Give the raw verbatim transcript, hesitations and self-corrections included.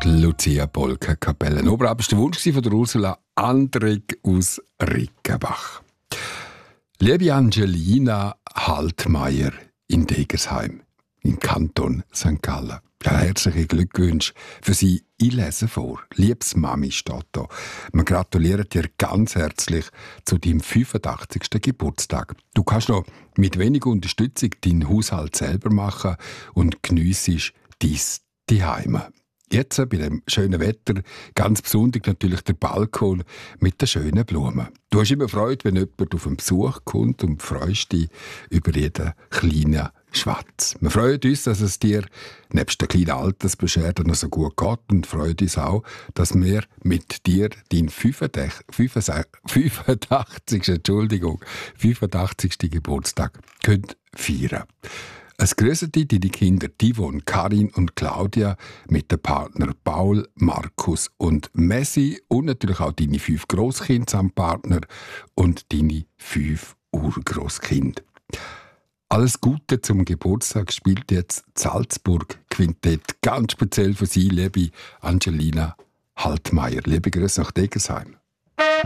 die Lucia Polka Kapelle. Aber das war der Wunsch von der Ursula Andrig aus Rickenbach. Liebe Angelina Haltmeier in Degersheim, im Kanton Sankt Gallen. Ja, herzliche Glückwünsche für Sie. Ich lese vor. Liebes Mami steht da. Wir gratulieren dir ganz herzlich zu deinem fünfundachtzigsten Geburtstag. Du kannst noch mit wenig Unterstützung deinen Haushalt selber machen und geniessest dein Zuhause. Jetzt bei dem schönen Wetter, ganz besonders natürlich der Balkon mit den schönen Blumen. Du hast immer Freude, wenn jemand auf einen Besuch kommt und freust dich über jeden kleinen Schwatz. Wir freuen uns, dass es dir nebst der kleinen Altersbeschwerde noch so gut geht und freuen uns auch, dass wir mit dir deinen fünfundachtzigsten Entschuldigung, fünfundachtzigsten Geburtstag können feiern. Es grüßen dich deine Kinder Yvonne, Karin und Claudia mit den Partnern Paul, Markus und Messi und natürlich auch deine fünf Grosskinder am Partner und deine fünf Urgrosskinder. Alles Gute zum Geburtstag spielt jetzt Salzburg Quintett. Ganz speziell für Sie, liebe Angelina Haltmeier. Liebe Grüße nach Degersheim.